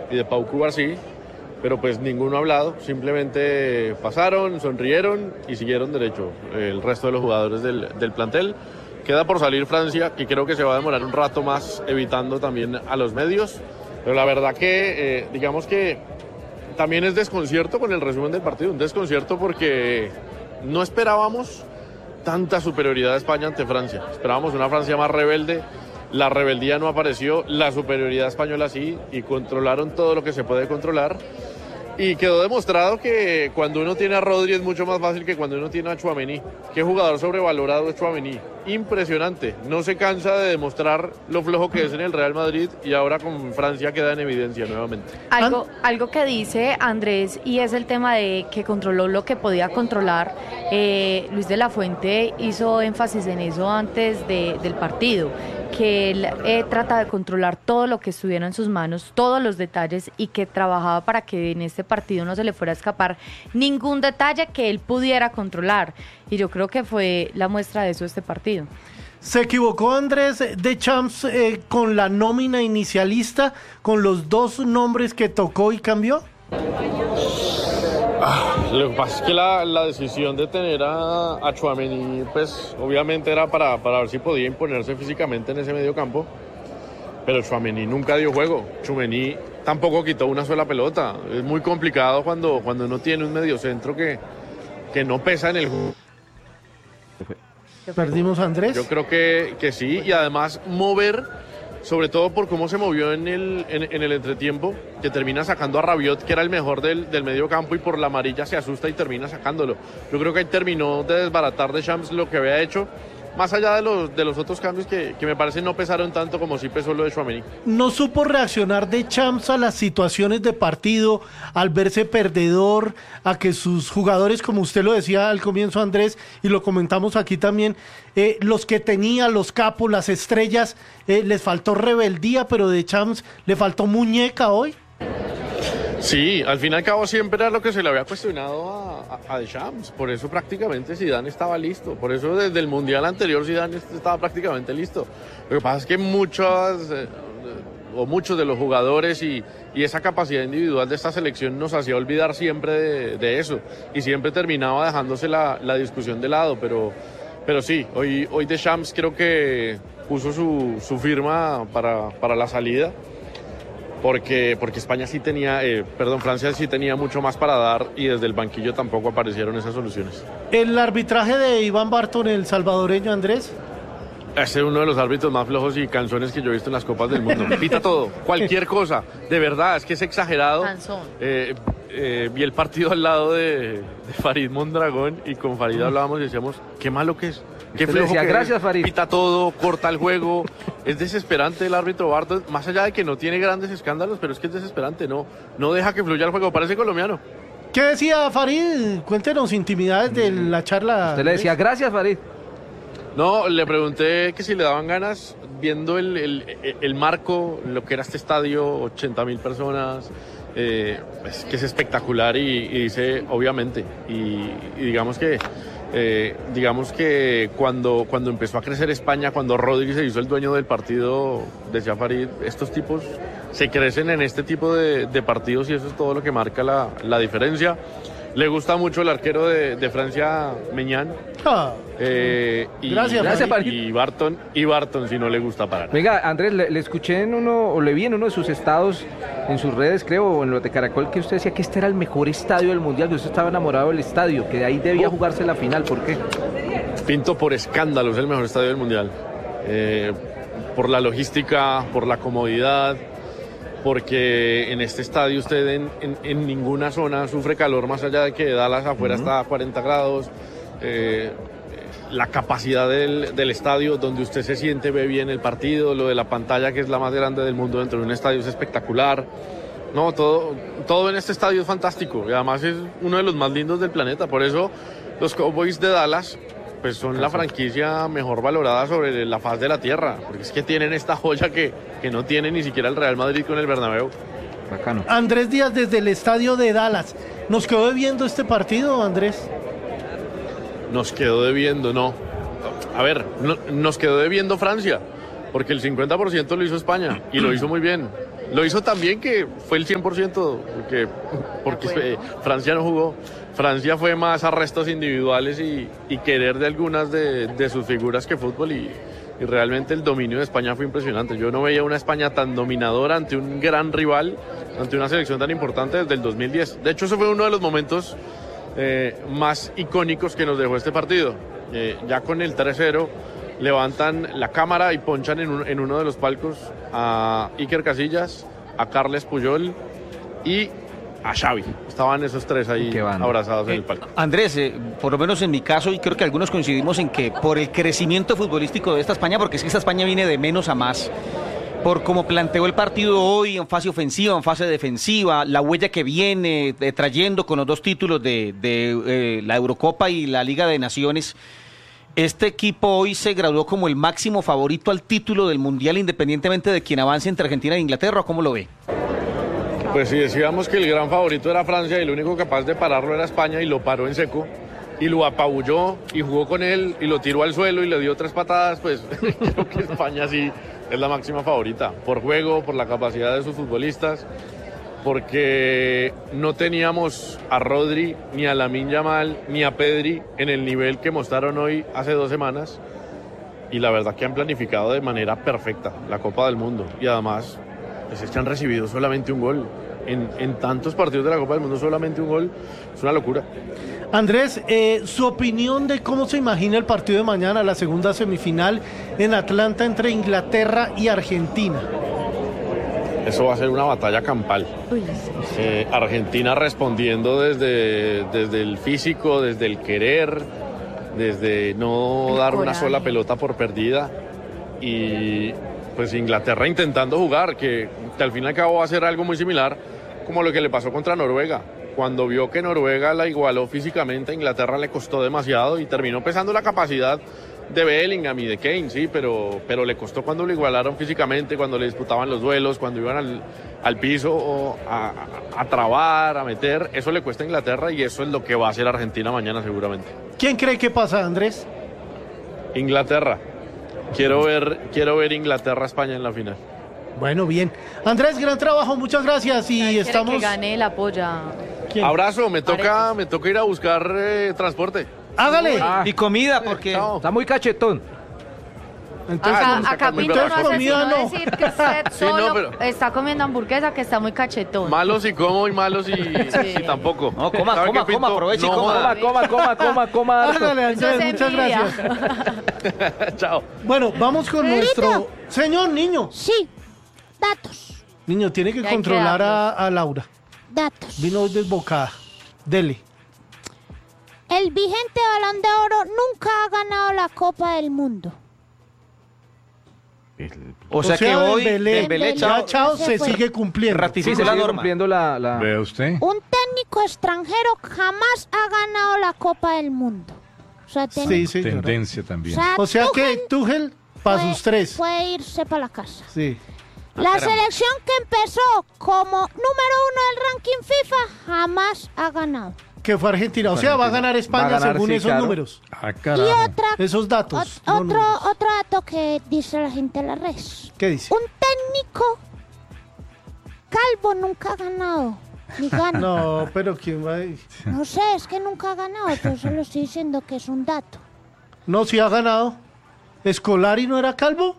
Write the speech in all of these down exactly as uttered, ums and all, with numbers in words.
y de Pau Cubarsí, pero pues ninguno ha hablado, simplemente pasaron, sonrieron y siguieron derecho el resto de los jugadores del, del plantel. Queda por salir Francia, y creo que se va a demorar un rato más, evitando también a los medios, pero la verdad que eh, digamos que también es desconcierto con el resumen del partido, un desconcierto porque no esperábamos tanta superioridad de España ante Francia, esperábamos una Francia más rebelde. La rebeldía no apareció, la superioridad española sí, y controlaron todo lo que se puede controlar. Y quedó demostrado que cuando uno tiene a Rodri es mucho más fácil que cuando uno tiene a Tchouaméni. Qué jugador sobrevalorado es Tchouaméni. Impresionante. No se cansa de demostrar lo flojo que es en el Real Madrid, y ahora con Francia queda en evidencia nuevamente. Algo, algo que dice Andrés, y es el tema de que controló lo que podía controlar. Eh, Luis de la Fuente hizo énfasis en eso antes de, del partido, que él eh, trata de controlar todo lo que estuviera en sus manos, todos los detalles, y que trabajaba para que en este partido no se le fuera a escapar ningún detalle que él pudiera controlar, y yo creo que fue la muestra de eso este partido. ¿Se equivocó Andrés Deschamps eh, con la nómina inicialista, con los dos nombres que tocó y cambió? Ah, lo que pasa es que la, la decisión de tener a, a Tchouaméni, pues obviamente era para, para ver si podía imponerse físicamente en ese medio campo, pero Tchouaméni nunca dio juego. Tchouaméni tampoco quitó una sola pelota. Es muy complicado cuando, cuando uno tiene un mediocentro que, que no pesa en el juego. ¿Perdimos a Andrés? Yo creo que, que sí, y además mover, sobre todo por cómo se movió en el, en, en el entretiempo, que termina sacando a Rabiot, que era el mejor del, del medio campo, y por la amarilla se asusta y termina sacándolo. Yo creo que ahí terminó de desbaratar Deschamps lo que había hecho, más allá de los, de los otros cambios que, que me parece no pesaron tanto como sí pesó lo de Tchouaméni. ¿No supo reaccionar Deschamps a las situaciones de partido, al verse perdedor, a que sus jugadores, como usted lo decía al comienzo Andrés, y lo comentamos aquí también, eh, los que tenía, los capos, las estrellas, eh, les faltó rebeldía, pero Deschamps le faltó muñeca hoy? Sí, al fin y al cabo siempre era lo que se le había cuestionado a, a, a Deschamps, por eso prácticamente Zidane estaba listo, por eso desde el Mundial anterior Zidane estaba prácticamente listo. Lo que pasa es que muchos, eh, o muchos de los jugadores y, y esa capacidad individual de esta selección nos hacía olvidar siempre de, de eso, y siempre terminaba dejándose la, la discusión de lado, pero, pero sí, hoy, hoy Deschamps creo que puso su, su firma para, para la salida. Porque, porque España sí tenía, eh, perdón, Francia sí tenía mucho más para dar, y desde el banquillo tampoco aparecieron esas soluciones. ¿El arbitraje de Iván Barton, el salvadoreño, Andrés? Ese es uno de los árbitros más flojos y canzones que yo he visto en las Copas del Mundo. Pita todo, cualquier cosa, de verdad, es que es exagerado. Eh, eh, vi el partido al lado de, de Farid Mondragón, y con Farid hablábamos y decíamos, qué malo que es. Qué flojo decía, que gracias, es. Farid. Pita todo, corta el juego. Es desesperante el árbitro Barton, más allá de que no tiene grandes escándalos, pero es que es desesperante, no, no deja que fluya el juego, parece colombiano. ¿Qué decía Farid? Cuéntenos intimidades de la charla. Usted le decía, gracias, Farid. No, le pregunté que si le daban ganas, viendo el, el, el marco, lo que era este estadio, ochenta mil personas, eh, es que es espectacular, y, y dice, obviamente, y, y digamos que eh, digamos que cuando, cuando empezó a crecer España, cuando Rodri se hizo el dueño del partido, decía Farid, estos tipos se crecen en este tipo de, de partidos, y eso es todo lo que marca la, la diferencia. Le gusta mucho el arquero de, de Francia, Meñán. Ah, eh, y, gracias, gracias, y, y Barton, y Barton si no le gusta parar. Venga, Andrés, le, le escuché en uno, o le vi en uno de sus estados, en sus redes, creo, o en lo de Caracol, que usted decía que este era el mejor estadio del Mundial, que usted estaba enamorado del estadio, que de ahí debía jugarse la final. ¿Por qué? Pinto por escándalo, es el mejor estadio del Mundial. Eh, por la logística, por la comodidad, porque en este estadio usted en, en, en ninguna zona sufre calor, más allá de que Dallas afuera uh-huh. está a cuarenta grados. Eh, la capacidad del, del estadio, donde usted se siente, ve bien el partido, lo de la pantalla, que es la más grande del mundo dentro de un estadio, es espectacular. No, todo, todo en este estadio es fantástico, y además es uno de los más lindos del planeta. Por eso los Cowboys de Dallas pues son la franquicia mejor valorada sobre la faz de la tierra, porque es que tienen esta joya que, que no tiene ni siquiera el Real Madrid con el Bernabéu. Bacano. Andrés Díaz, desde el estadio de Dallas, ¿nos quedó debiendo este partido, Andrés? Nos quedó debiendo, no. A ver, no, nos quedó debiendo Francia, porque el cincuenta por ciento lo hizo España, y lo hizo muy bien. lo hizo tan bien que fue el cien por ciento, porque, porque eh, Francia no jugó. Francia fue más arrestos individuales y, y querer de algunas de, de sus figuras que fútbol y, y realmente el dominio de España fue impresionante. Yo no veía una España tan dominadora ante un gran rival, ante una selección tan importante desde el dos mil diez. De hecho, ese fue uno de los momentos eh, más icónicos que nos dejó este partido. Eh, ya con el tres cero levantan la cámara y ponchan en, un, en uno de los palcos a Iker Casillas, a Carles Puyol y a Xavi. Estaban esos tres ahí abrazados eh, en el palco. Andrés, eh, por lo menos en mi caso, y creo que algunos coincidimos en que por el crecimiento futbolístico de esta España, porque es que esta España viene de menos a más, por cómo planteó el partido hoy en fase ofensiva, en fase defensiva, la huella que viene eh, trayendo con los dos títulos de, de eh, la Eurocopa y la Liga de Naciones, este equipo hoy se graduó como el máximo favorito al título del Mundial, independientemente de quién avance entre Argentina e Inglaterra. ¿Cómo lo ve? Pues si decíamos que el gran favorito era Francia y el único capaz de pararlo era España y lo paró en seco y lo apabulló y jugó con él y lo tiró al suelo y le dio tres patadas, pues creo que España sí es la máxima favorita por juego, por la capacidad de sus futbolistas, porque no teníamos a Rodri, ni a Lamine Yamal, ni a Pedri en el nivel que mostraron hoy hace dos semanas y la verdad que han planificado de manera perfecta la Copa del Mundo y además pues es que han recibido solamente un gol. En, en tantos partidos de la Copa del Mundo solamente un gol, es una locura. Andrés, eh, su opinión de cómo se imagina el partido de mañana, la segunda semifinal en Atlanta entre Inglaterra y Argentina. Eso va a ser una batalla campal. Eh, Argentina respondiendo desde, desde el físico, desde el querer, desde no el dar coraje. Una sola pelota por perdida y pues Inglaterra intentando jugar, que, que al fin y al cabo va a ser algo muy similar como lo que le pasó contra Noruega. Cuando vio que Noruega la igualó físicamente, a Inglaterra le costó demasiado y terminó pesando la capacidad de Bellingham y de Kane, sí, pero, pero le costó cuando lo igualaron físicamente, cuando le disputaban los duelos, cuando iban al, al piso a, a, a trabar, a meter. Eso le cuesta a Inglaterra y eso es lo que va a hacer Argentina mañana seguramente. ¿Quién cree que pasa, Andrés? Inglaterra. Quiero ver, quiero ver Inglaterra-España en la final. Bueno, bien. Andrés, gran trabajo, muchas gracias y Ay, estamos... que gane la polla. ¿Quién? Abrazo, me toca, Arepas. me toca ir a buscar eh, transporte. Hágale. Ah, Y comida, porque... Chao. está muy cachetón. Entonces, Ah, Acá, no, acá muy Pinto bravo. no hace Comida sino no. decir que usted Sí, no, solo pero- está comiendo hamburguesa, que está muy cachetón. Malos y como y malos y, y tampoco. No, coma, ¿Sabe coma, qué, Pinto? coma, aproveche y No coma. joda. Coma, coma, coma, coma, harto. hágale, Eso Andrés, es muchas envidia. gracias. Chao. Bueno, vamos con Pedrito. nuestro... Señor niño. Sí, datos, Niño, tiene que Ya hay que controlar a, darlos. a Laura. datos. Vino hoy desbocada. Dele. El vigente Balón de Oro nunca ha ganado la Copa del Mundo. O sea, que hoy Dembélé, Dembélé, Dembélé. chao, ya, chao, se se fue. sigue cumpliendo. Ratificó Sí, se la sigue norma. cumpliendo la... la... ¿Ve usted? Un técnico extranjero jamás ha ganado la Copa del Mundo. O sea, ten- Sí, señora. Tendencia o también. sea, O sea que Tuchel Tuchel, para puede- sus tres. puede irse para la casa. Sí. La caramba. selección que empezó como número uno del ranking FIFA jamás ha ganado. Que fue Argentina. O sea, va a ganar España Va a ganar, según sí, esos claro. números. Ah, Y carajo. otra, Esos datos. ot- no otro, números. otro dato que dice la gente en las redes. ¿Qué dice? Un técnico calvo nunca ha ganado. Ni gana. no. No, pero ¿quién va a ir? sé, es que nunca ha ganado. Pero solo estoy diciendo que es un dato. No, si ha ganado. ¿Escolari no era calvo?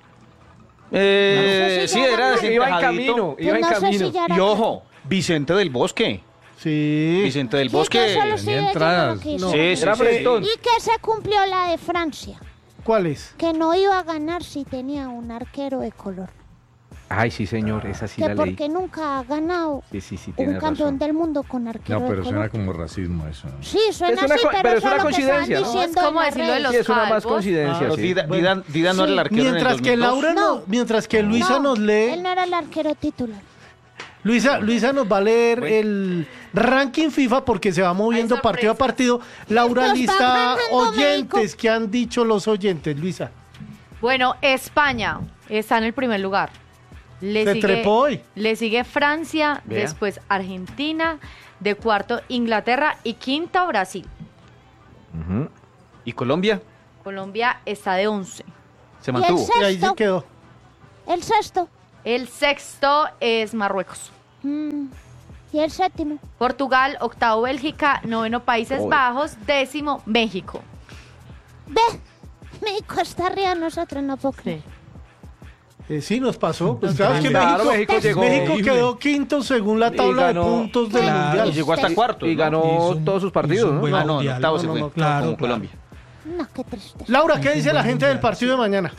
Eh, No sé si sí, ya era ganó. Iba en desempejadito. camino, Pues iba en no sé camino. si ya era Y ojo, Vicente del Bosque. Sí. Vicente del Sí, Bosque. que solo estoy tenía diciendo entradas. lo que No. hice. Sí, sí, Era sí. frentón. Y que se cumplió la de Francia. ¿Cuál es? Que no iba a ganar si tenía un arquero de color. Ay, sí, señor, esa sí que la leí. porque nunca ha ganado Sí, sí, sí, un tiene campeón razón. del mundo con arquero No, de pero color. suena como racismo eso. Sí, suena Es una así, co- pero, pero es eso una lo que estaban coincidencia, ¿no? diciendo Es como en las decirlo de redes. los Sí, es una más calvos. coincidencia, Pero sí. Dida, Dida- Dida no era el Sí. arquero Mientras en que el dos mil dos. Laura no, No. mientras que Luisa No, nos Él lee, no era el arquero titular. Luisa, Luisa nos va a leer Bueno. el ranking FIFA porque se va moviendo Hay partido a sorpresas. partido. Laura Nos lista va ganando oyentes México. que han dicho los oyentes, Luisa. Bueno, España está en el primer lugar. Le Se sigue, trepó hoy. Le sigue Francia, Vea. después Argentina, de cuarto Inglaterra y quinto Brasil. Ujú. ¿Y Colombia? Colombia está de once. Se Y mantuvo. el Y ahí se sexto, quedó. el sexto El sexto es Marruecos. Mm, ¿Y el séptimo? Portugal, octavo Bélgica, noveno Países Uy. Bajos, décimo México. Ve, México está arriba, nosotros no puedo creer. Eh, sí, nos pasó. Pues claro, es que Claro, México, México llegó. México quedó quinto según la Y tabla ganó- de puntos del Claro. Mundial. Y llegó hasta cuarto. Y ganó Hizo un- todos sus hizo partidos, un ¿no? buen Ah, no, mundial. octavo se No, no, fue, no, claro, como claro. Colombia. No, qué triste. Laura, ¿qué Hizo dice un la buen gente del mundial, partido de mañana?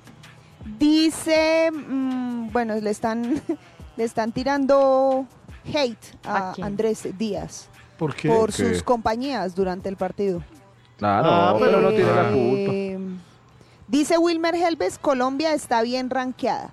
Dice, mm, bueno, le están, le están tirando hate ¿A a quién? Andrés Díaz ¿Por qué? por qué? sus compañías durante el partido. Claro, Ah, pero no Eh, tiene la culpa. Dice Wilmer Helves, Colombia está bien rankeada.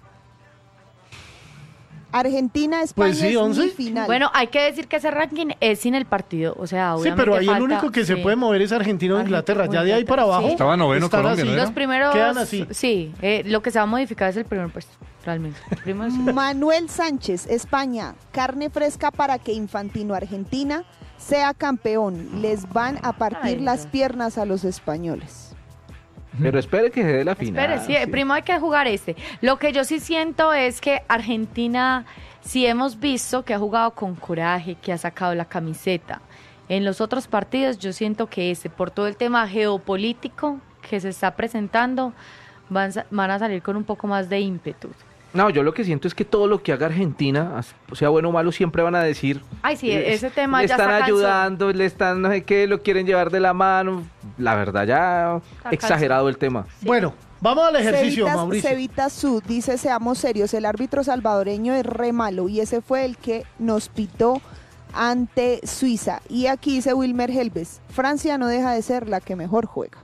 Argentina, España Pues sí, es once. mi final. Bueno, hay que decir que ese ranking es sin el partido, o sea, Sí, obviamente pero ahí el falta- único que se sí. puede mover es Argentina o Inglaterra. Ya de ahí para abajo. Sí. Estaba noveno están Colombia, así. ¿no era? Los primeros, Quedan así. sí, eh, lo que se va a modificar es el primer puesto, realmente. El primero sí. Manuel Sánchez, España, carne fresca para que Infantino Argentina sea campeón. Les van a partir Ay, las no. piernas a los españoles. Pero espere que se dé la final. Espere, sí, primero hay que jugar este. Lo que yo sí siento es que Argentina, sí hemos visto que ha jugado con coraje, que ha sacado la camiseta. En los otros partidos yo siento que este, por todo el tema geopolítico que se está presentando, van, sa- van a salir con un poco más de ímpetu. No, yo lo que siento es que todo lo que haga Argentina, as- sea bueno o malo, siempre van a decir. Ay, sí, eh, ese tema le ya están está cansón. ayudando, le están no sé qué, lo quieren llevar de la mano. La verdad, ya Está exagerado el tema. Sí. Bueno, vamos al ejercicio, Cevitas- Mauricio. Cevita Sud dice, seamos serios, el árbitro salvadoreño es re malo y ese fue el que nos pitó ante Suiza. Y aquí dice Wilmer Helves, Francia no deja de ser la que mejor juega.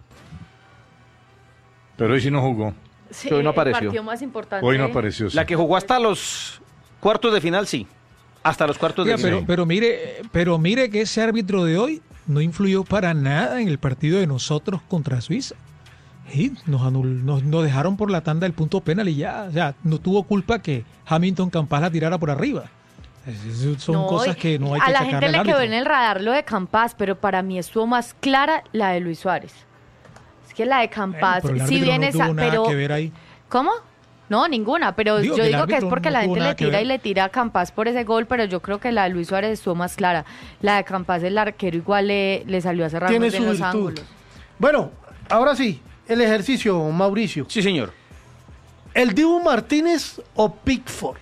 Pero hoy sí no jugó. Sí, Hoy no el apareció. partido más importante. Hoy no apareció. sí. La que jugó hasta los cuartos de final, sí. Hasta los cuartos Oiga, de pero, final. pero mire, pero mire que ese árbitro de hoy no influyó para nada en el partido de nosotros contra Suiza. Sí, nos, anul- nos, nos dejaron por la tanda del punto penal y ya, o sea, no tuvo culpa que Hamilton Campas la tirara por arriba. Es- es- Son No, cosas que no hay a que la sacarle gente al le quedó árbitro. en el radar lo de Campas, pero para mí estuvo más clara la de Luis Suárez. Es que la de Campas, Bueno, pero el si árbitro bien no esa, tuvo nada pero que ver ahí. ¿cómo? No, ninguna, pero Digo yo que el digo que es árbitro porque no la tuvo gente nada le que tira ver. y le tira a Campas por ese gol, pero yo creo que la de Luis Suárez estuvo más clara. La de Campas, el arquero igual le, le salió a cerrar Tiene muy bien su los virtud. ángulos. Bueno, ahora sí, el ejercicio, Mauricio. Sí, señor. ¿El Dibu Martínez o Pickford?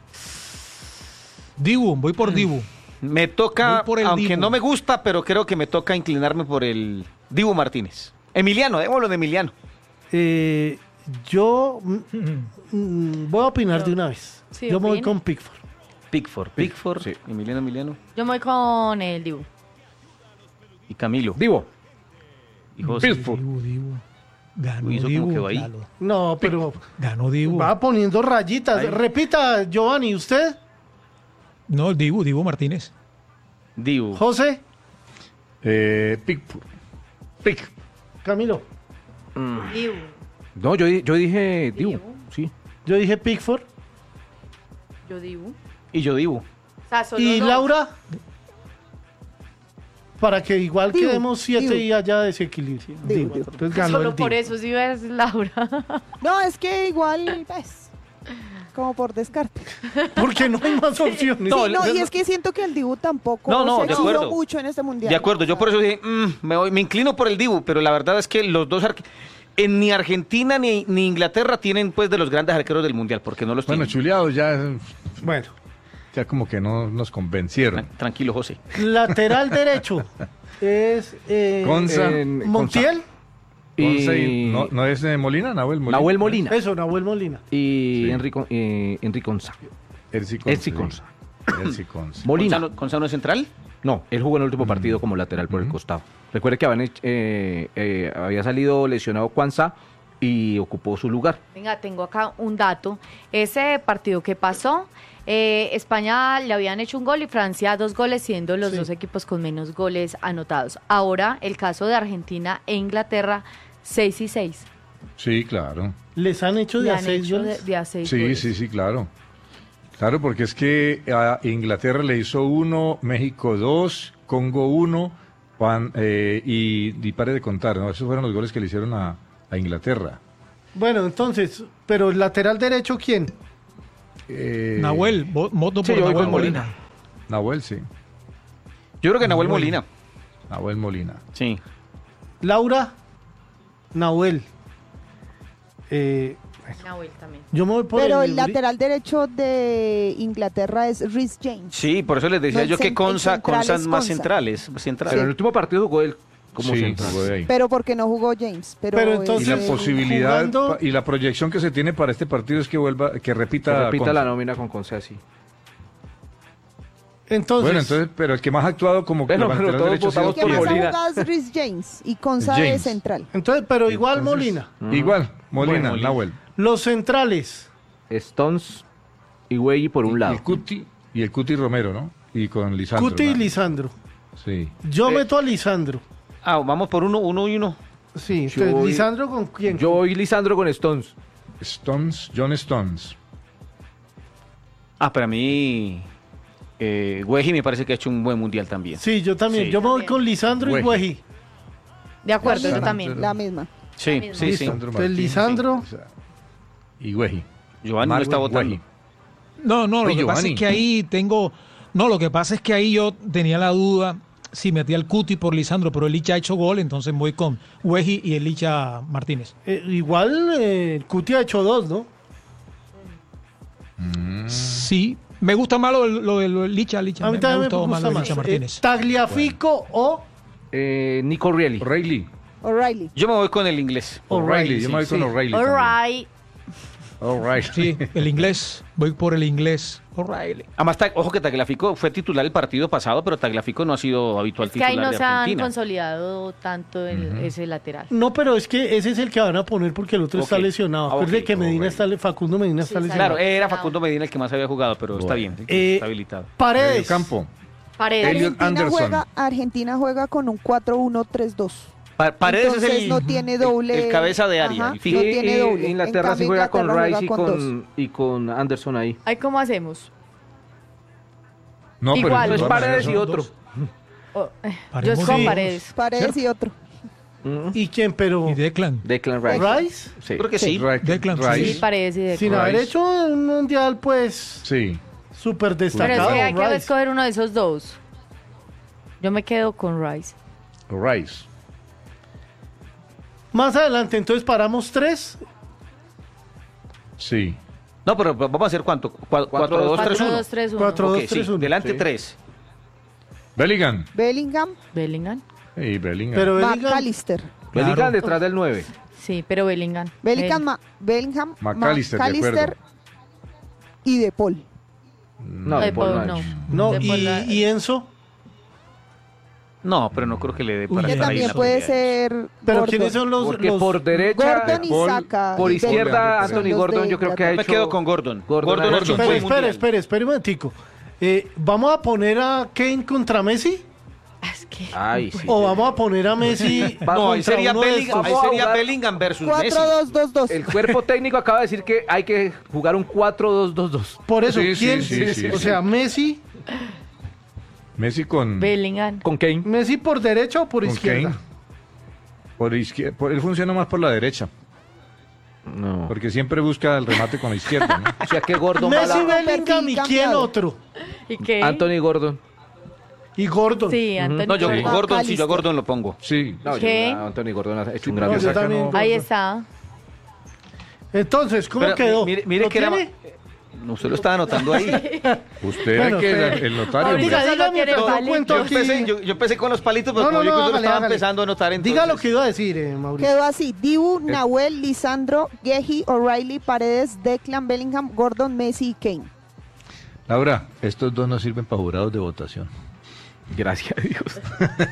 Dibu, voy Mm. por Dibu. Me toca, Voy por el aunque Dibu. no me gusta, pero creo que me toca inclinarme por el Dibu Martínez. Emiliano, démoslo de Emiliano. Eh, yo mm, mm, voy a opinar de una vez. Sí, yo me voy opine. con Pickford. Pickford, Pickford, Emiliano, Emiliano Yo me voy con el Dibu. y Camilo. Divo. Y José. Dibu, Dibu. Ganó Uy, eso como Dibu. quedó ahí. Lalo. No, pero Ganó Dibu. va poniendo rayitas. Ahí. Repita, Giovanni, ¿usted? No, Dibu, Dibu Martínez. Dibu. José, Eh, Pickford. Pick. Camilo. Dibu. No, yo, di- yo dije Dibu. Dibu. Sí. Yo dije Pickford. Yo Dibu. Y yo Dibu. O sea, solo ¿Y dos. Laura? Para que igual Dibu, quedemos siete Dibu. y haya desequilibrio. Dibu, Dibu. Dibu. Entonces ganó Solo el por Dibu. eso sí ves Laura. No, es que igual, pues, como por descarte. Porque no hay más opciones. No, Sí, no, el- y es que siento que el Dibu tampoco No, no, se de exigió acuerdo. mucho en este mundial. De acuerdo, yo por eso dije, mm, me, voy- me inclino por el Dibu, pero la verdad es que los dos arque- en ni Argentina ni, ni Inglaterra tienen pues de los grandes arqueros del mundial, porque no los Bueno, tienen. chuleados ya, Bueno, ya como que no nos convencieron. Tran- Tranquilo, José. lateral derecho es eh, Conza. En- Montiel. Once y- Y ¿No, ¿No es de Molina? Nahuel Molina. Nahuel Molina. Eso, Nahuel Molina. Y Sí. Enrico, eh, Enrique Conza. Erci Conza. Erci Conza. Erci Conza. Molina. ¿Gonzalo, Gonzalo es central? No, él jugó en el último partido como lateral por el costado. Recuerde que habían hecho- eh, eh, había salido lesionado Kwanza y ocupó su lugar. Venga, tengo acá un dato. Ese partido que pasó, eh, España le habían hecho un gol y Francia dos goles, siendo los Sí. dos equipos con menos goles anotados. Ahora, el caso de Argentina e Inglaterra, seis y seis. Sí, claro. Les han hecho de Le a han seis hecho de, goles. de a seis Sí, goles. sí, sí, claro. Claro, porque es que a Inglaterra le hizo uno, México dos, Congo uno, Pan- eh, y, y pare de contar, ¿no? Esos fueron los goles que le hicieron a, a Inglaterra. Bueno, entonces, pero el lateral derecho, ¿quién? Eh, Nahuel, vo- voto Sí, por yo voy Nahuel con Molina. Molina. Nahuel, sí. Yo creo que Nahuel Nahuel. Molina. Nahuel Molina. Sí. Laura, Nahuel. Eh, Nahuel también. yo me voy por Pero el el lateral derecho de Inglaterra es Reece James. Sí, por eso les decía No, yo el que cen- el Consa, central Consa es es más Konsa. centrales. Pero centrales. en el último partido jugó él como sí, central. jugó de ahí. Pero porque no jugó James. Pero, Pero Y entonces, la ese- posibilidad jugando- pa- y la proyección que se tiene para este partido es que vuelva, que Que repita. repita Consa. la nómina con Conce, sí. entonces, Bueno, entonces, pero el que más ha actuado como Bueno, lateral pero todos derecho ha sido el votamos que por más ha Molina. jugado es Reece James y Konsa de James. central. entonces, pero igual Entonces, Molina. Igual, Molina, Bueno, Molina. Nahuel. Los centrales. Stones y Güey por un Y lado. el Cuti, y el Cuti Romero, ¿no? Y con Lisandro. Cuti y ¿no? Lisandro. Sí. Yo Eh. meto a Lisandro. Ah, vamos por uno, uno y uno. Sí, Yo entonces, voy- Lisandro con quién? Yo voy Lisandro con Stones. Stones, John Stones. Ah, para mí, eh, Güeji me parece que ha hecho un buen mundial también. Sí, yo también. Sí. Yo me voy También. con Lisandro y Güey. Güeji. De acuerdo, yo Lisandro. también. La misma. Sí, misma. sí, sí. Listo. Entonces, Lisandro. Y Güeji. Giovanni no Marwan está votando. Güeji. No, no, lo Oye, que pasa Giovanni. es que ahí tengo. No, lo que pasa es que ahí yo tenía la duda si metía al Cuti por Lisandro, pero el Licha ha hecho gol, entonces voy con Güeji y el Licha Martínez. Eh, igual eh, el Cuti ha hecho dos, ¿no? Sí, me gusta más lo, del- lo del Licha, Licha. A mí me, también me gustó gusta lo del más. Licha Eh, Martínez. Tagliafico o Eh, Nico Rielly. O'Reilly. O'Reilly. Yo me voy con el inglés. O'Reilly. Yo me voy con sí. O'Reilly. All también. right. O'Reilly. Sí, el inglés. Voy por el inglés. O'Reilly. Además, Ta- ojo que Tagliafico fue titular el partido pasado, pero Tagliafico no ha sido habitual Es que ahí titular no de se han Argentina. consolidado tanto el, ese lateral. No, pero es que ese es el que van a poner porque el otro está Ok. lesionado. Ah, Acuérdate ok. que Medina O'Reilly. está, le- Facundo Medina Sí, está exacto. lesionado. Claro, era Facundo Medina el que más había jugado, pero está bien. Eh, Está habilitado. Paredes. Medio campo. Paredes. Elliot Argentina Anderson. juega, Argentina juega con un cuatro uno tres dos. Pa- Paredes Entonces es el, no tiene el- doble. el cabeza de área, Ajá, el fijo. no Y- tiene y doble. En Inglaterra sí cambio, juega con Inglaterra Rice y juega con, y con Anderson ahí. Ahí, ¿cómo hacemos? No, pero Igual. de Pues todas Paredes maneras y son otro. dos. Oh, eh, yo Paremos es con sí. Paredes. Paredes y otro. ¿Y quién? Pero Y Declan. Declan Rice. Rice, Sí. Creo que sí. Ra- Declan, Rice. Sí, Paredes y de sin Rice. haber hecho un mundial, pues, Sí. súper Pero es destacado. que hay que Rice. escoger uno de esos dos. Yo me quedo con Rice. Rice. Más adelante, entonces paramos tres. Sí. No, pero vamos a hacer cuánto? cuatro dos tres cuatro uno. dos tres uno. Cuatro, Ok, dos, sí. tres, uno. Delante Sí. tres. Bellingham. Bellingham, Bellingham. Sí, Bellingham. Pero Bellingham, McAllister. Bellingham Claro. detrás del nueve. Sí, pero Bellingham. Bellingham, Él. Ma- Bellingham, McAllister, de McAllister y De Paul. No, De De Paul Paul, no. no. no, De y, Paul, la- y Enzo. No, pero no creo que le dé Uy, para Que Ahí estar ahí en también la puede pelea. ser. Pero Gordon. ¿quiénes son los, Porque los- por derecha, Gordon y Paul- Saka. por y izquierda, Bellingham, Anthony los Gordon, de yo creo que ha Me hecho... quedo con Gordon. Gordon Gordon, ha ha hecho hecho un Espere, buen espere, mundial. espere, espere un momentico. Eh, ¿Vamos a poner a Kane contra Messi? Es que. Ay, sí. ¿O vamos a poner a Messi No, ahí contra sería, uno de Bellingham, estos? ahí Vamos a sería jugar Bellingham versus Messi. cuatro dos dos dos. El cuerpo técnico acaba de decir que hay que jugar un cuatro dos dos dos. Por eso, Sí, sí, ¿quién? sí, sí, o sí. sea, Messi, Messi con, Bellingham. Con Kane. Messi por derecha o por con izquierda. Kane. Por izquierda. Por, él funciona más por la derecha. No. Porque siempre busca el remate con la izquierda, ¿no? O sea que Gordon va a Messi, la... Bellingham y quién cambiado. otro. ¿Y qué? Anthony Gordon. Y Gordon. Sí, Anthony. No, yo Gordon. Gordon, sí, yo McAllister. a Gordon lo pongo. Sí. No, yo- ¿Qué? ah, Anthony Gordon ha hecho un No, gran yo Saca, también. no. Ahí está. Entonces, ¿cómo Pero, quedó? Mire, mire ¿Lo que era... tiene? No, usted lo estaba anotando ahí. Usted Bueno, era que espere. el, el notario. Ahorita hombre. sí lo quiere mientras yo valer. cuento Yo aquí. empecé, yo, yo empecé con los palitos, pero No, no, como yo no, que usted lo hágale, estaba hágale. empezando a anotar, entonces... Diga lo que iba a decir, eh, Mauricio. Quedó así: Dibu, Nahuel, Lisandro, Geji, O'Reilly, Paredes, Declan, Bellingham, Gordon, Messi y Kane. Laura, estos dos no sirven para jurados de votación. Gracias a Dios.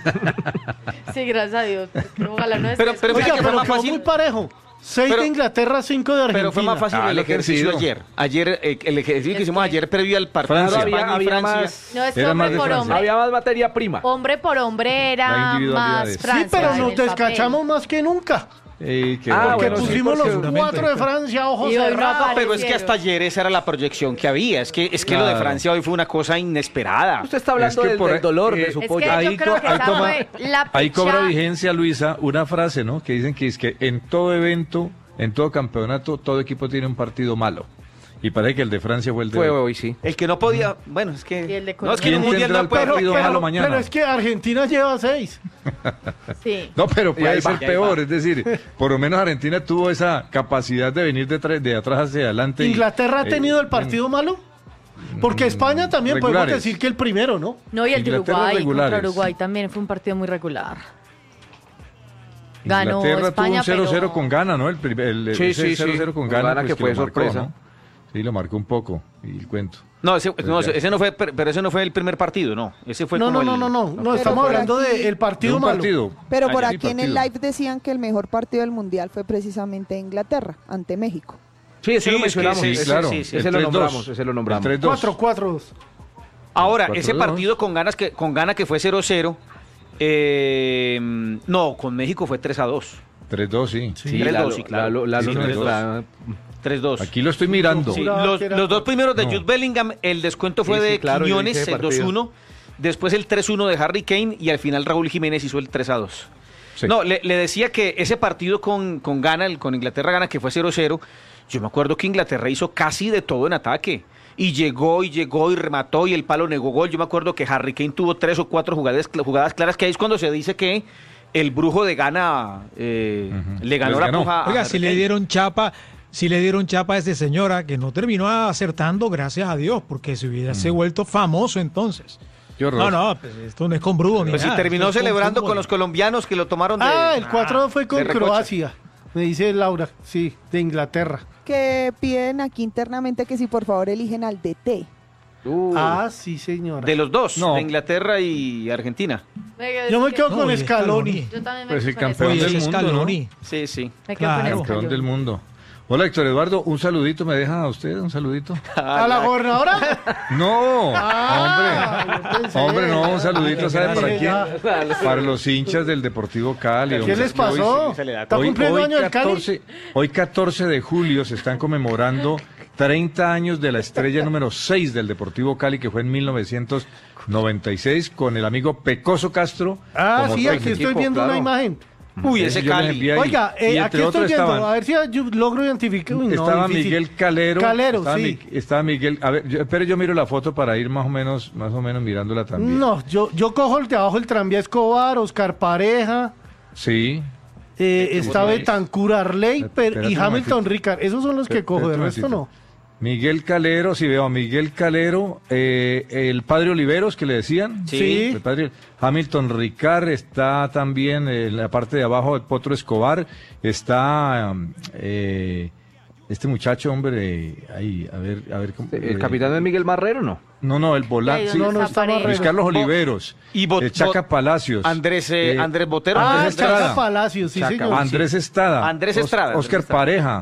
Sí, gracias a Dios. Ojalá no Pero- estés- pero- Oiga, que fue pero más quedó fácil. muy parejo. Seis Pero- de Inglaterra, cinco de Argentina. Pero fue más fácil Ah, el lo que ejercicio sí, no. ayer. Ayer, eh, el ejercicio que hicimos ayer previo al partido Francia. de España Había- y había Francia. más- No, es que Era más hombre de por Francia. hombre. Había más materia prima. Hombre por hombre La era individualidad más es- Francia. Sí, pero en nos el papel. descachamos más que nunca. Eh, que Ah, Porque bueno, sí, pusimos porque los seguramente. cuatro de Francia, ojos Y hoy no cerrados. aparece. Pero es que hasta ayer esa era la proyección que había. Es que, es que lo de Claro. Francia hoy fue una cosa inesperada. Usted está hablando Es que del, por- del dolor eh, de su Es pollo. que Ahí yo creo co- que ahí esa toma- fue la Ahí cobra picha- vigencia, Luisa, una frase, ¿no? Que dicen que es que en todo evento, en todo campeonato, todo equipo tiene un partido malo. y parece que el de Francia fue el de Fue hoy. hoy, sí. El que no podía, bueno, es Y que el de no, es que en ¿Quién un mundial tendrá no el puede. partido pero, malo mañana? pero es que Argentina lleva seis. Sí. No, pero Y ahí puede ser va, y ahí peor, va. es decir, por lo menos Argentina tuvo esa capacidad de venir de, tra- de atrás hacia adelante. y- ¿Inglaterra ha eh, tenido el partido malo? Porque España también podemos regulares. decir que el primero, ¿no? No, y el de Inglaterra Uruguay contra regulares. Uruguay también fue un partido muy regular. Ganó Inglaterra España, tuvo un cero cero pero- con Ghana, ¿no? El, primer- el, Sí, ese sí, cero cero sí. con Con Ghana, Ghana pues, que fue lo marcó, sorpresa. ¿no? Sí, lo marcó un poco, y el cuento. No, ese, no, ya. ese no fue, pero ese no fue el primer partido, no. Ese fue No, como no, el- no, no, no, no, Pero estamos por hablando aquí- del De partido un malo. partido. Pero Ah, por ya, aquí sí, en el partido. live decían que el mejor partido del mundial fue precisamente Inglaterra, ante México. Sí, ese Sí, lo es que mencionamos. sí, ese, claro. sí, sí. El ese lo tres dos. nombramos, ese lo nombramos. El tres dos. cuatro cuatro dos. Ahora, cuatro ese dos. partido con ganas que con Ghana que fue cero cero, eh, no, con México fue tres a dos. tres dos, sí. Sí, tres dos, sí, claro. La, la, Sí, la- tres dos. la- tres dos. Aquí lo estoy mirando. Sí, Juraba los, que era los dos cuatro. primeros de No. Jude Bellingham, el descuento fue Sí, sí, de claro, yo vi Quiñones, ese el dos partido. uno, después el tres uno de Harry Kane y al final Raúl Jiménez hizo el tres a dos. Sí. No, le, le decía que ese partido con, con Ghana, el, con Inglaterra-Ghana, que fue cero cero, yo me acuerdo que Inglaterra hizo casi de todo en ataque. Y llegó, y llegó, y remató, y el palo negó gol. Yo me acuerdo que Harry Kane tuvo tres o cuatro jugadas, jugadas claras, que ahí es cuando se dice que el brujo de Ghana eh, Ujú. le ganó Les la ganó. puja a Oiga, Harry si le Kane. dieron chapa, si le dieron chapa a esa señora que no terminó acertando, gracias a Dios, porque se hubiese vuelto famoso entonces. Qué horror. No, no, pues esto no es con Bruno ni Pues si nada, terminó esto es con celebrando fútbol. con los colombianos que lo tomaron de... Ah, el cuatro dos fue con de recocha. Croacia, me dice Laura, sí, de Inglaterra. Que piden aquí internamente que si por favor eligen al D T. Uh, Ah, sí, señora. De los dos, No. de Inglaterra y Argentina. Yo me quedo No, con y Scaloni. Yo también me Pues el quedo con campeón Oye, ese. del ese mundo, Scaloni. Sí, sí. Me quedo con Claro. ese Campeón Scaloni. del mundo. Hola, Héctor Eduardo, un saludito, ¿me deja a usted un saludito? ¿A la gobernadora? No, Ah, yo hombre, pensé. hombre, no, un saludito, ¿sabe para Sí, quién? ya. Para los hinchas del Deportivo Cali. ¿Qué hombre, les es que hoy- pasó? se le da ¿Está Hoy, cumpliendo hoy año el Cali? catorce, hoy catorce de julio se están conmemorando treinta años de la estrella número seis del Deportivo Cali, que fue en mil novecientos noventa y seis, con el amigo Pecoso Castro. Ah, como sí, aquí técnico. estoy viendo claro. una imagen. Uy, Ese ese yo les Cali. envié ahí. Oiga, Y eh, entre aquí estoy otros viendo, estaban- a ver si yo logro identificar. Uy, no, estaba difícil. Miguel Calero. Calero, estaba, sí. Mi- estaba Miguel. A ver, yo, pero yo miro la foto para ir más o menos, más o menos mirándola también. No, yo, yo cojo el de abajo el tranvía Escobar, Oscar Pareja, Sí. eh, está ahí. Betancur Arley Espérate per- un y Hamilton momentito. Ricard. Esos son los que Espérate cojo, un de resto momentito. no. Miguel Calero, si veo a Miguel Calero, eh, el padre Oliveros, que le decían. Sí. El padre Hamilton Ricard, está también eh, en la parte de abajo el Potro Escobar, está um, eh, este muchacho, hombre, ahí, a ver, a ver cómo. ¿El eh, capitán es Miguel Marrero no? No, no, el volante. Ahí sí, donde no, no, está está Paredes. Luis Carlos Oliveros. Y Bot- eh, Chaca Bot- Palacios. Andrés, eh, eh, Andrés Botero. Ah, Andrés Estrada. Chaca Palacios, sí, Chaca, señor. Andrés Estrada. Andrés Os- Estrada, Andrés Oscar Estrada. Pareja.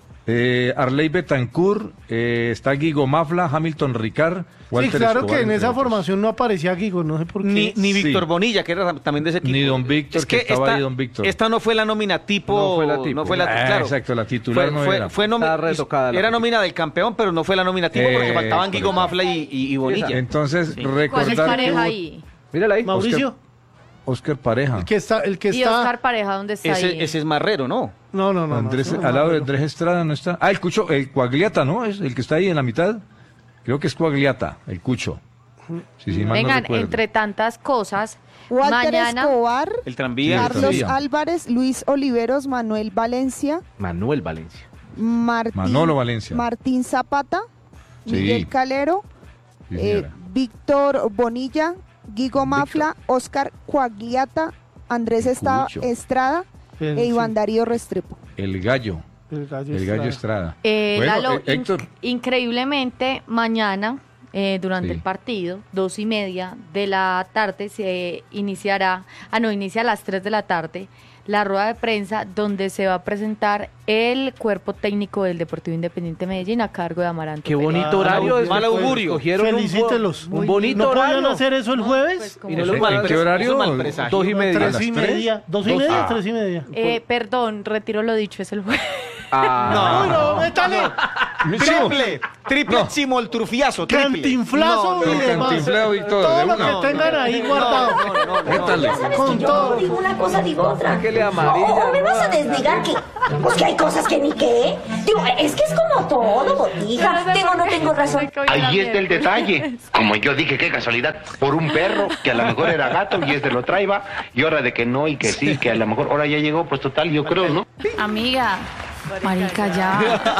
Eh, Arley Betancourt, eh, está Guigo Mafla, Hamilton Ricard, Sí, Walter claro Escobar, que en entre esa otros. formación no aparecía Guigo, no sé por qué. Ni, ni Sí. Víctor Bonilla, que era también de ese equipo. Ni don Víctor, que estaba ahí don Víctor. Esta no fue la nómina tipo. No fue la tipo. no fue la- Ah, claro. exacto, la titular fue, no fue- era. fue nomi- Estaba retocada la era tipo. nómina del campeón, pero no fue la nómina tipo porque Eh, faltaban Guigo correcto. Mafla y, y, y Bonilla. Entonces, Sí. ¿Cuál es recordar que pareja hubo- ahí? Mírala ahí. Mauricio, Oscar Pareja. el que está, el que Y está. Oscar Pareja, ¿dónde está ahí? Ese, ese es Marrero, ¿no? No, no, no. Andrés, no, no, al lado de no. Andrés Estrada no está. Ah, el Cucho, el Coagliata, ¿no? Es el que está ahí en la mitad. Creo que es Coagliata, el Cucho. Sí, sí, mal no Vengan, recuerdo. entre tantas cosas, Walter mañana... Escobar, El tranvía. Sí, Carlos tranvía. Álvarez, Luis Oliveros, Manuel Valencia, Manuel Valencia. Martín, Manolo Valencia. Martín Zapata, Sí. Miguel Calero, Sí, eh, señora. Víctor Bonilla, Guigo Mafla, Oscar Coagliata, Andrés Esta- Cucho. Estrada El- e Iván sí, Darío Restrepo. El Gallo. el gallo El Gallo Estrada. Estrada. Eh, Bueno, Lalo, eh, Héctor. in- increíblemente, mañana, eh, durante Sí. el partido, dos y media de la tarde, se iniciará, ah, no, inicia a las tres de la tarde, la rueda de prensa donde se va a presentar el cuerpo técnico del Deportivo Independiente Medellín a cargo de Amaranto Qué Perea. bonito horario. es- Mal augurio. Cogieron un bo- Felicítelos. Un, bonito ¿No podían horario. hacer eso el No, jueves? pues, como- Y no Eso lo es mal mal ¿En qué pres- horario? eso es mal presagio. Dos y media. Tres ¿A y las tres? media. Dos y Dos- media, ah. tres y media. Eh, perdón, retiro lo dicho, es el jueves. Ah, Uy, no, métale. Triple, triple No. simoltrufiazo, triple. Cantinflazo No, no, y demás. cantinflao y todo, Todo de lo una. que tengan ahí guardado. No, no, no, no. Métale. Con todo. Digo una cosa, digo otra. Sáquele O, amarilla, o me ¿no? vas a desnegar que, pues que hay cosas que ni qué. Digo, es que es como todo, botija. Tengo o no tengo razón. Ahí está el detalle. Como yo dije, qué casualidad, por un perro que a lo mejor era gato y este lo traía, y ahora de que no y que sí, que a lo mejor ahora ya llegó, pues total, yo creo, ¿no? Amiga, marica, ya.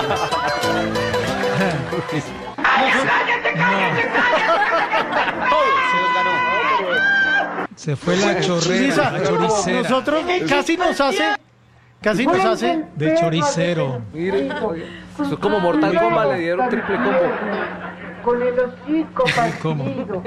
Se fue la chorrera, Lisa, la choricera. nosotros casi nos hace, casi nos hace. De choricero. Mire, oye, eso es como Mortal Kombat, le dieron triple combo. Con el hocico ¿Cómo?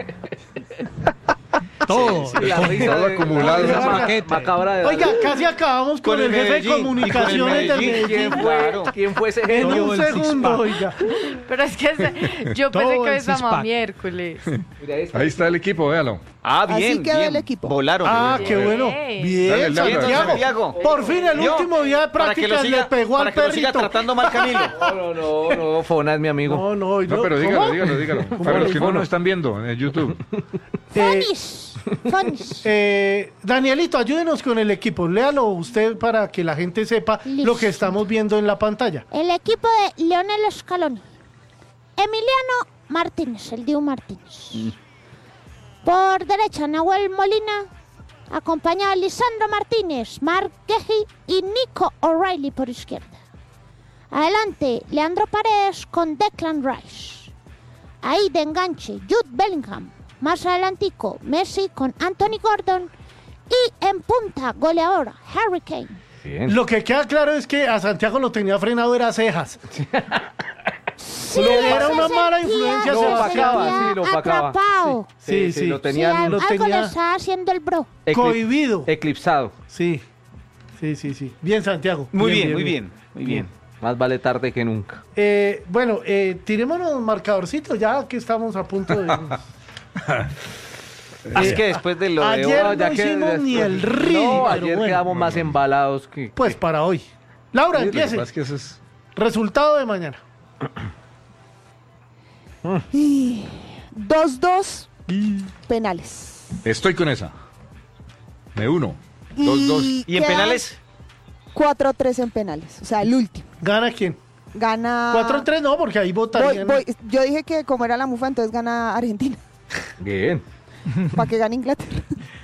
Todo. La Con- risa todo de- acumulado. la risa Ese ma- paquete. macabra de Oiga, casi acabamos con, Con el el jefe Medellín, de y con el comunicaciones del Medellín, Medellín. ¿Quién fue, Claro. ¿Quién fue ese En genio? un Todo el segundo, six-pack. oiga. Pero es que se- yo Todo pensé que el hoy estamos six-pack. miércoles. Mira, ahí está. Ahí está el equipo, véalo. Ah, Así bien, quedó bien. el equipo. Volaron. Ah, qué bueno. Bien. Bien, Dale, dale, Bien, don Santiago. Santiago. Por fin el ¿Vio? último día de Para que lo prácticas siga- le pegó para al que lo siga perrito. tratando mal Camilo. No, no, no, no, Fona es mi amigo. No, no, No, pero dígalo, ¿cómo? dígalo, dígalo. Para ¿Cómo los que no le- nos están viendo en YouTube. Eh, Fonis. Fonis. eh, Danielito, ayúdenos con el equipo. Léalo usted para que la gente sepa Listo. lo que estamos viendo en la pantalla. El equipo de Leonel Scaloni. Emiliano Martínez, el Diu Martínez. Por derecha, Nahuel Molina. Acompañado de Lisandro Martínez, Mark Gehi y Nico O'Reilly por izquierda. Adelante, Leandro Paredes con Declan Rice. Ahí de enganche, Jude Bellingham. Más adelantico, Messi con Anthony Gordon. Y en punta, goleadora, Harry Kane. Bien. Lo que queda claro es que a Santiago lo tenía frenado era cejas. Sí, Era se una mala sentía- influencia Lo se opacaba, sentía sí, lo opacaba. atrapado. Sí, sí. lo Sí, tenían al- lo algo tenía- le estaba haciendo el bro. eclip- Cohibido. eclipsado. Sí, sí, sí, sí. Bien, Santiago. Muy bien, muy bien, muy bien. Más vale tarde que nunca. Eh, bueno, eh, tirémonos marcadorcitos ya que estamos a punto de... Así que después de lo de ayer hoy, no hicimos ni el ridículo, No, pero ayer bueno. quedamos más embalados que... Pues para hoy. Laura, Sí, lo que empiece. pasa es que eso es- Resultado de mañana. dos dos penales. Estoy con esa. Me uno. Dos, dos. Y, ¿Y en quedan penales? cuatro tres en penales. O sea, el último. ¿Gana quién? Gana. cuatro tres no, porque ahí Voy- votarían. voy- yo dije que como era la mufa, entonces gana Argentina. Bien. Para que gane Inglaterra.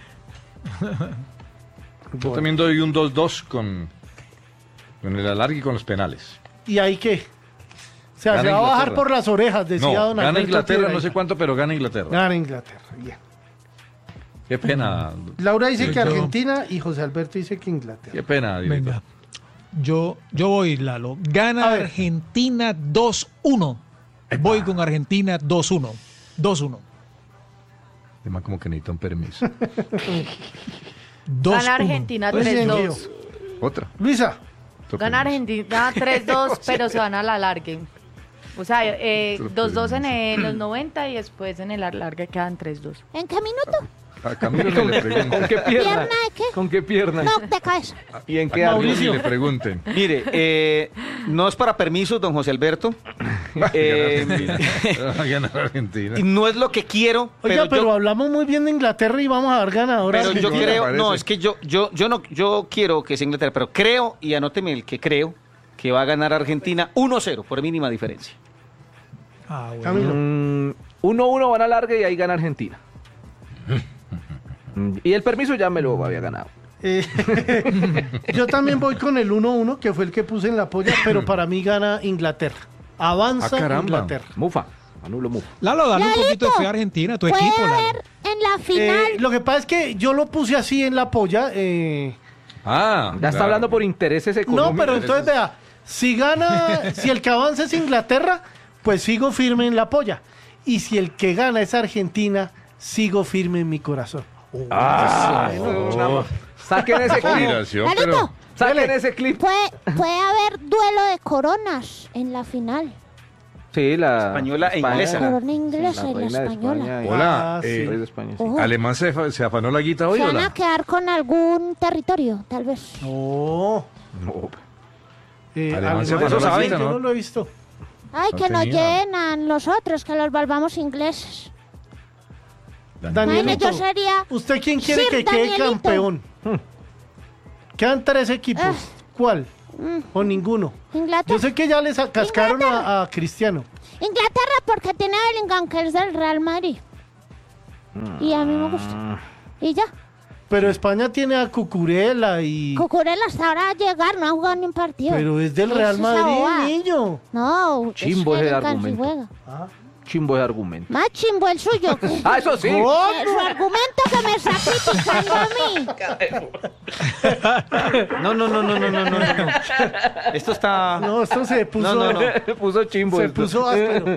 Yo también doy un dos dos con, con el alargue y con los penales. ¿Y ahí qué? O sea, Gana se va a bajar Inglaterra. por las orejas, decía No, don gana Alberto Inglaterra, Piedra. no sé cuánto, pero gana Inglaterra. Gana Inglaterra, bien. Qué pena, Laura dice Yo- que yo- Argentina y José Alberto dice que Inglaterra. qué pena. director. Venga. Yo, yo voy, Lalo. Gana A ver. Argentina dos uno. Voy con Argentina dos uno. dos uno. Además, como que necesita un permiso. dos uno. Gana Argentina Pues tres bien, dos. Otra. Luisa, Otro Gana permiso. Argentina tres dos, pero se van a la largue. O sea, eh, dos dos en el- los noventa y después en el alargue quedan tres dos. ¿En qué minuto? A Camilo ni le pregunten. ¿Con qué pierna? ¿Pierna de qué? ¿Con qué pierna? No, de cabeza. ¿Y en qué A Camilo ángulo? ni le pregunten. Mire, eh, no es para permisos, don José Alberto. Eh, Va a ganar Argentina. y no es lo que quiero, oiga, pero, pero, yo, hablamos muy bien de Inglaterra y vamos a dar ganadoras. pero yo Sí, me creo, parece. no, es que yo, yo, yo no, yo quiero que sea Inglaterra, pero creo, y anóteme el que creo, que va a ganar Argentina uno cero por mínima diferencia. Ah, bueno. Camilo. Mm, uno uno van a larga y ahí gana Argentina. Mm, y el permiso ya me lo había ganado. Eh, yo también voy con el uno uno, que fue el que puse en la polla, pero para mí gana Inglaterra. Avanza Ah, caramba. Inglaterra. Mufa. Anulo Mufa. Lalo, dale un Lalito, poquito de fe a Argentina, tu Puede equipo, Lalo. haber en la final. Eh, lo que pasa es que yo lo puse así en la polla. eh, Ah, Ya está claro. hablando por intereses económicos. no, pero entonces vea, si gana, si el que avanza es Inglaterra, pues sigo firme en la polla. Y si el que gana es Argentina, sigo firme en mi corazón. Ah, Oh, Saquen ese clip. admiración, Lalito, pero Saquen Dele. ese clip. puede, puede haber duelo de coronas en la final. Sí, la Española e inglesa. Corona inglesa La y la reina de española. España y- hola, Ah, sí. eh, Rey de España, sí. Ojo, ¿Alemán se, fa- se afanó la guita hoy se o van la? a quedar con algún territorio, tal vez. No. No, Eh, Alemán se Alemania afanó la sí, cita, yo ¿no? no lo he visto. Ay, No que nos tenía. llenan los otros, que los volvamos ingleses. Danielito, Imagínate, yo sería ¿usted quién quiere Sir que quede Danielito. campeón? Quedan tres equipos. Ah. ¿Cuál? Mm, ¿O ninguno? Inglaterra. Yo sé que ya les cascaron Inglaterra. a, a Cristiano. Inglaterra porque tiene a Bellingham, que es del Real Madrid. Y a mí me gusta. Y ya. Pero España tiene a Cucurella y... Cucurella hasta ahora va a llegar, no ha jugado ni un partido. Pero es del Real Esa Madrid, bobada. niño. No, Chimbo es ese Bellingham, sí argumento. juega. Chimbo de argumento. Más chimbo el suyo. Ah, eso sí. Eh, Su argumento que me está criticando a mí. No, no, no, no, no, no, no, no. Esto está... No, esto se puso... No, no, no. puso chimbo. Se esto. puso áspero.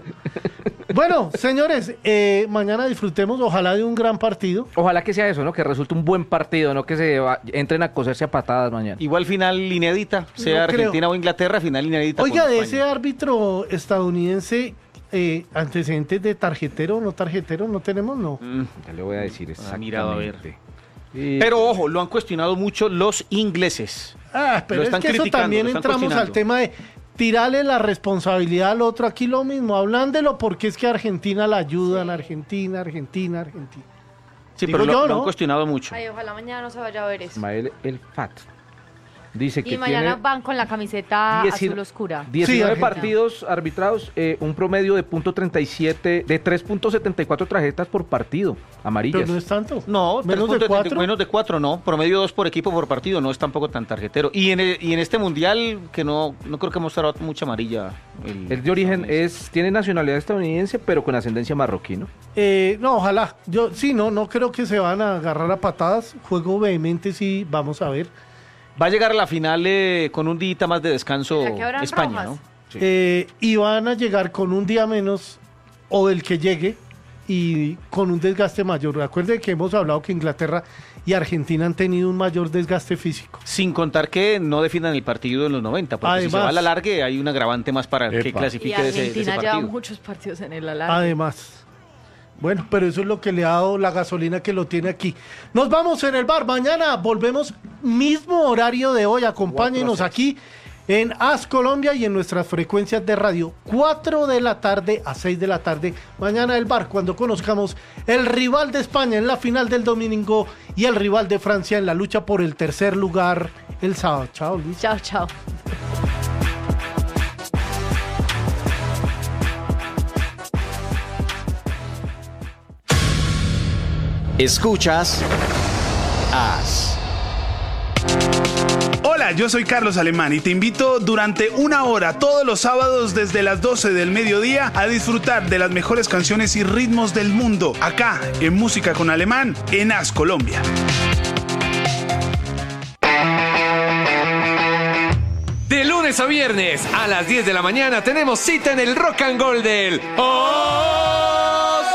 Bueno, señores, eh, mañana disfrutemos, ojalá, de un gran partido. Ojalá que sea eso, ¿no? Que resulte un buen partido, no que se va- entren a coserse a patadas mañana. Igual final inédita, sea No creo. Argentina o Inglaterra, final inédita. Oiga, con de España. ese árbitro estadounidense, eh, antecedentes de tarjetero o no tarjetero, no tenemos, no. Mm, Ya le voy a decir Ah, exactamente. mirado, a ver. Sí. Pero ojo, lo han cuestionado mucho los ingleses. Ah, pero Lo es están que eso criticando, también lo están entramos al cuestionando. tema de tirarle la responsabilidad al otro. Aquí lo mismo, hablándolo porque es que a Argentina la ayudan, Argentina, Argentina, Argentina. Sí, Digo pero lo, yo, lo han ¿no? cuestionado mucho. Ay, ojalá mañana no se vaya a ver eso. Ismael El Fat dice que Y mañana tiene van con la camiseta dieci- azul oscura. diecinueve Argentina. partidos arbitrados, eh, un promedio de punto treinta y siete, de tres punto setenta y cuatro tarjetas por partido, amarillas. Pero no es tanto. No, menos de tres punto setenta, cuatro. menos de cuatro, no. Promedio dos por equipo por partido, no es tampoco tan tarjetero. Y en, el- y en este mundial, que no, no creo que hemos mostrado mucha amarilla. el- El de origen es, tiene nacionalidad estadounidense, pero con ascendencia marroquí, ¿no? Eh, no, ojalá. Yo sí, no, no creo que se van a agarrar a patadas. Juego vehemente, sí, vamos a ver. Va a llegar a la final eh, con un día más de descanso ¿Será que habrán España, rojas? ¿no? Sí. Eh, y van a llegar con un día menos o el que llegue y con un desgaste mayor. Recuerde que hemos hablado que Inglaterra y Argentina han tenido un mayor desgaste físico. Sin contar que no definan el partido en los noventa, porque si se Además- va a la largue hay un agravante más para que Epa. Y clasifique de ese, de ese Argentina lleva partido. muchos partidos en el alargue. Además. Bueno, pero eso es lo que le ha dado la gasolina que lo tiene aquí. Nos vamos en el bar. Mañana volvemos mismo horario de hoy. Acompáñenos aquí en As Colombia y en nuestras frecuencias de radio. cuatro de la tarde a seis de la tarde. Mañana el bar, cuando conozcamos el rival de España en la final del domingo y el rival de Francia en la lucha por el tercer lugar el sábado. Chao, Luis. Chao, chao. Escuchas As. Hola, yo soy Carlos Alemán y te invito durante una hora todos los sábados desde las doce del mediodía a disfrutar de las mejores canciones y ritmos del mundo acá en Música con Alemán en As Colombia. De lunes a viernes a las diez de la mañana tenemos cita en el Rock and Roll del Os.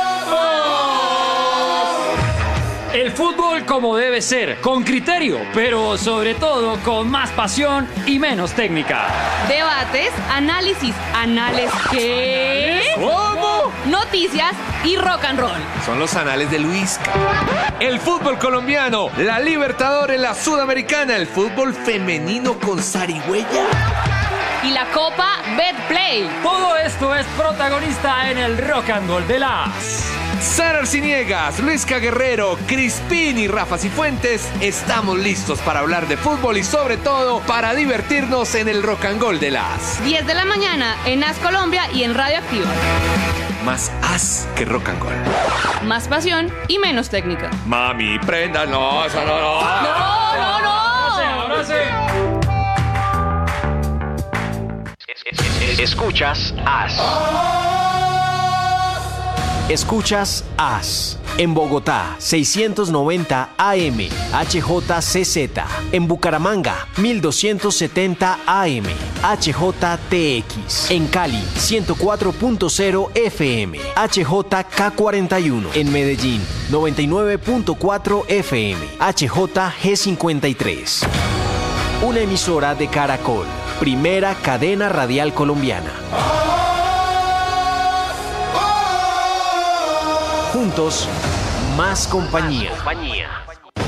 El fútbol como debe ser, con criterio, pero sobre todo con más pasión y menos técnica. Debates, análisis, análisis, ¿qué? ¿Cómo? Noticias y rock and roll. Son los anales de Luis. El fútbol colombiano, la Libertadores, la Sudamericana, el fútbol femenino con zarigüeya. Y la Copa Betplay. Todo esto es protagonista en el Rock and Roll de las. Sara Arciniegas, Luisca Guerrero, Crispín y Rafa Cifuentes, estamos listos para hablar de fútbol y sobre todo para divertirnos en el Rock and Roll de las. diez de la mañana en As Colombia y en Radio Activa. Más as que rock and roll. Más pasión y menos técnica. Mami, prenda, no, eso no, no. ¡No, no, no! Ahora sí, ahora sí. Escuchas As. Escuchas As. En Bogotá, seiscientos noventa A M, H J C Z. En Bucaramanga, mil doscientos setenta A M, H J T X. En Cali, ciento cuatro punto cero F M, H J K cuarenta y uno. En Medellín, noventa y nueve punto cuatro F M, H J G cincuenta y tres. Una emisora de Caracol, primera cadena radial colombiana. Juntos, más compañía.